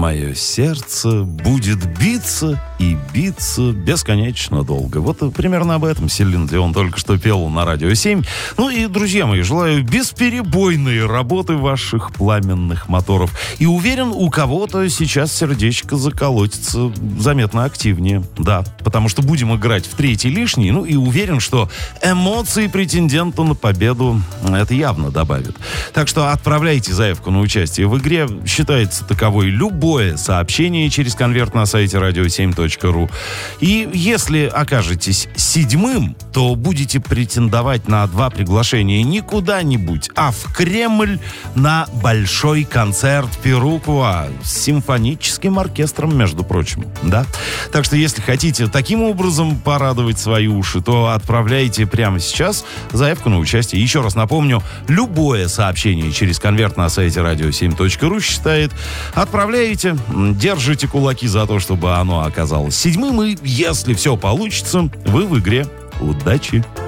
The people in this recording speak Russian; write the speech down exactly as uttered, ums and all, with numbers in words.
мое сердце будет биться и биться бесконечно долго. Вот примерно об этом Селин Дион только что пел на Радио семь. Ну и, друзья мои, желаю бесперебойной работы ваших пламенных моторов. И уверен, у кого-то сейчас сердечко заколотится заметно активнее. Да, потому что будем играть в третий лишний. Ну и уверен, что эмоции претендента на победу это явно добавит. Так что отправляйте заявку на участие в игре. Считается таковой любое сообщение через конверт на сайте радио семь точка ру. И если окажетесь седьмым, то будете претендовать на два приглашения не куда-нибудь, а в Кремль на большой концерт Перуква с симфоническим оркестром, между прочим. Да? Так что если хотите таким образом порадовать свои уши, то отправляйте прямо сейчас заявку на участие. Еще раз напомню, любое сообщение через конверт на сайте радио семь точка ру считает. Отправляете, держите кулаки за то, чтобы оно оказалось седьмым, и если все получится, вы в игре. Удачи!